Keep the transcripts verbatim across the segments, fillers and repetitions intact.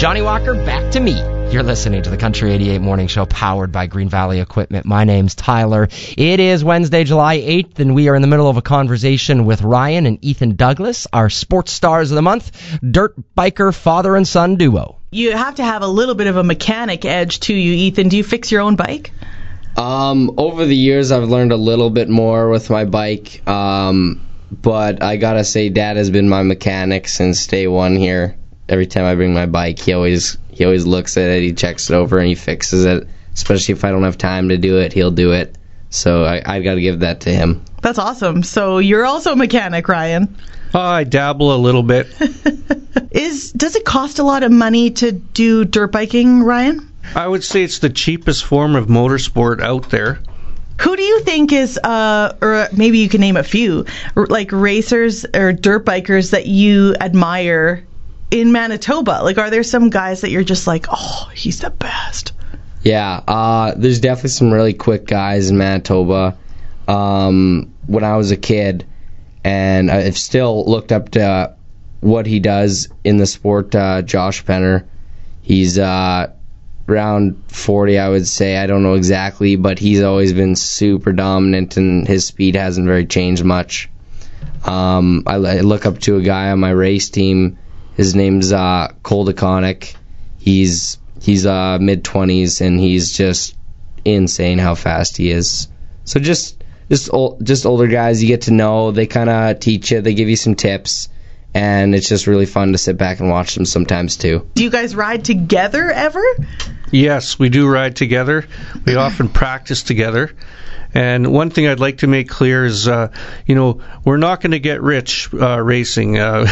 Johnny Walker, back to me. You're listening to the Country eighty-eight Morning Show, powered by Green Valley Equipment. My name's Tyler. It is Wednesday, July eighth, and we are in the middle of a conversation with Ryan and Ethan Douglas, our sports stars of the month, dirt biker father and son duo. You have to have a little bit of a mechanic edge to you, Ethan. Do you fix your own bike? Um, over the years, I've learned a little bit more with my bike, um, but I gotta say, Dad has been my mechanic since day one here. Every time I bring my bike, he always he always looks at it, he checks it over, and he fixes it. Especially if I don't have time to do it, he'll do it. So I, I got to give that to him. That's awesome. So you're also a mechanic, Ryan. Uh, I dabble a little bit. Is does it cost a lot of money to do dirt biking, Ryan? I would say it's the cheapest form of motorsport out there. Who do you think is, uh, or maybe you can name a few, like racers or dirt bikers that you admire in Manitoba? Like, are there some guys that you're just like, oh, he's the best? Yeah, uh, there's definitely some really quick guys in Manitoba. Um, when I was a kid, and I've still looked up to what he does in the sport, uh, Josh Penner. He's uh, around forty, I would say. I don't know exactly, but he's always been super dominant, and his speed hasn't very changed much. Um, I, I look up to a guy on my race team. His name's uh, Cole DeConnick. He's he's uh, mid twenties, and he's just insane how fast he is. So just just old, just older guys you get to know. They kind of teach you. They give you some tips, and it's just really fun to sit back and watch them sometimes too. Do you guys ride together ever? Yes, we do ride together. We often practice together. And one thing I'd like to make clear is, uh, you know, we're not going to get rich uh, racing. Uh,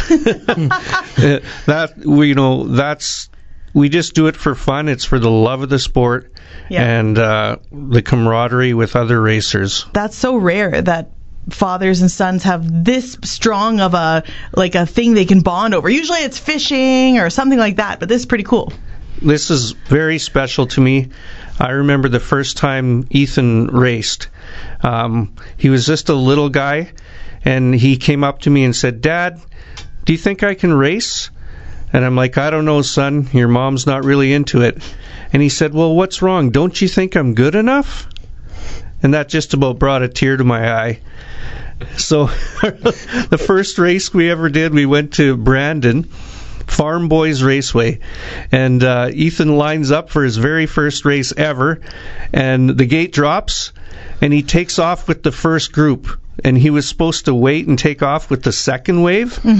that we, you know, that's we just do it for fun. It's for the love of the sport, yeah. and uh, the camaraderie with other racers. That's so rare that fathers and sons have this strong of a like a thing they can bond over. Usually it's fishing or something like that, but this is pretty cool. This is very special to me. I remember the first time Ethan raced. Um, he was just a little guy, and he came up to me and said, "Dad, do you think I can race?" And I'm like, "I don't know, son. Your mom's not really into it." And he said, "Well, what's wrong? Don't you think I'm good enough?" And that just about brought a tear to my eye. So the first race we ever did, we went to Brandon, Farm Boys Raceway, and uh, Ethan lines up for his very first race ever, and the gate drops, and he takes off with the first group, and he was supposed to wait and take off with the second wave. Mm-hmm.